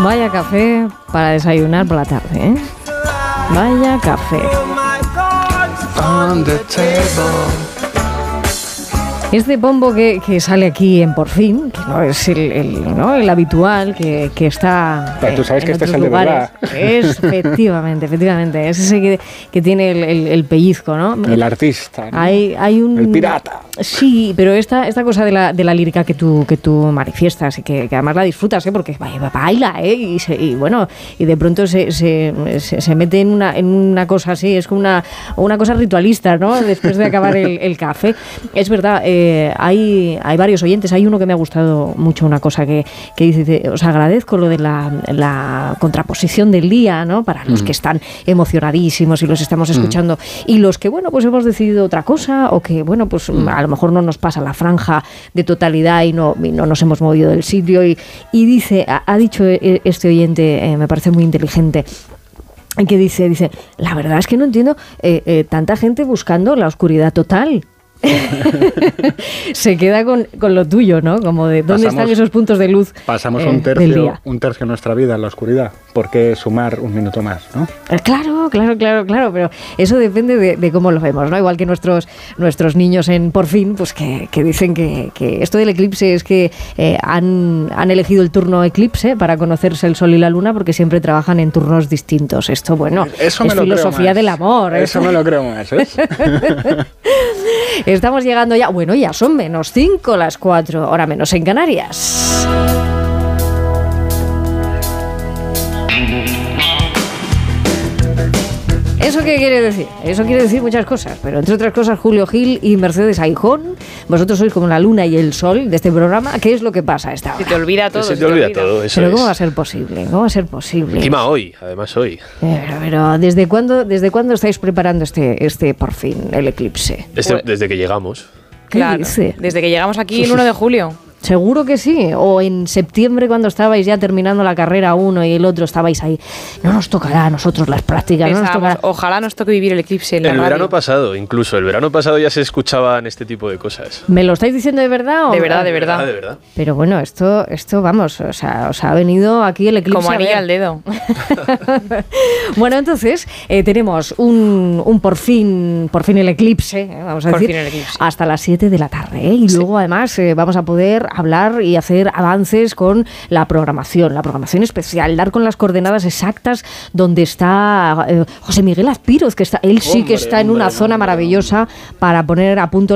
Vaya café para desayunar por la tarde, ¿eh? Vaya café. On the table. Este pombo que sale aquí en Por Fin, que no es el habitual, que está. Pero tú sabes en que este es otros el de lugares. verdad. Es efectivamente. Es ese que tiene el pellizco, ¿no? El artista, ¿no? Hay un. El pirata. Sí, pero esta cosa de la lírica que tú manifiestas y que además la disfrutas, ¿eh? Porque baila, ¿eh? Y bueno, y de pronto se mete en una cosa así, es como una cosa ritualista, ¿no? Después de acabar el café. Es verdad, hay varios oyentes. Hay uno que me ha gustado mucho, una cosa que dice: os agradezco lo de la contraposición del día, ¿no? Para los que están emocionadísimos y los estamos escuchando, y los que, bueno, pues hemos decidido otra cosa, o que, bueno, pues a lo mejor no nos pasa la franja de totalidad y no nos hemos movido del sitio. Y dice, ha dicho este oyente, me parece muy inteligente, que dice, la verdad es que no entiendo tanta gente buscando la oscuridad total. Se queda con lo tuyo, ¿no? Como de dónde están esos puntos de luz. Pasamos del día. un tercio de nuestra vida en la oscuridad. ¿Por qué sumar un minuto más, no? Claro, pero eso depende de cómo lo vemos, ¿no? Igual que nuestros niños en Por Fin, pues que dicen que esto del eclipse es que han elegido el turno eclipse para conocerse el sol y la luna, porque siempre trabajan en turnos distintos. Esto, bueno, eso es filosofía del amor. Eso me lo creo más, ¿eh? Estamos llegando ya, bueno, ya son -5 las 4, hora menos en Canarias. ¿Eso qué quiere decir? Eso quiere decir muchas cosas, pero entre otras cosas, Julio Gil y Mercedes Aijón, vosotros sois como la luna y el sol de este programa. ¿Qué es lo que pasa a esta hora? Se te olvida todo. Eso pero es. ¿cómo va a ser posible? Encima hoy, además hoy. Pero ¿desde cuándo estáis preparando este Por Fin, el eclipse? Desde que llegamos. Claro, dice? desde que llegamos aquí el 1 de julio. Seguro que sí. O en septiembre, cuando estabais ya terminando la carrera uno y el otro estabais ahí. No nos tocará a nosotros las prácticas. No nos tocará. Ojalá nos toque vivir el eclipse en la radio. Verano pasado, incluso. El verano pasado ya se escuchaban este tipo de cosas. ¿Me lo estáis diciendo de verdad? De verdad. De verdad. Pero bueno, esto vamos, o sea, os ha venido aquí el eclipse. Como anilla al dedo. Bueno, entonces tenemos un por fin el eclipse, vamos a decir, fin el eclipse. hasta las 7 de la tarde. Y luego además vamos a poder hablar y hacer avances con la programación especial, dar con las coordenadas exactas donde está José Miguel Azpiroz, que está, él sí que está en una zona maravillosa para poner a punto